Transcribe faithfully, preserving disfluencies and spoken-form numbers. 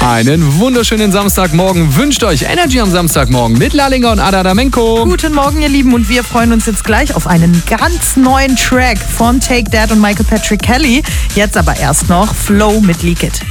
Einen wunderschönen Samstagmorgen wünscht euch Energy am Samstagmorgen mit Lallinger und Adadamenko. Guten Morgen, ihr Lieben, und wir freuen uns jetzt gleich auf einen ganz neuen Track von Take That und Michael Patrick Kelly. Jetzt aber erst noch Flow mit Leak It.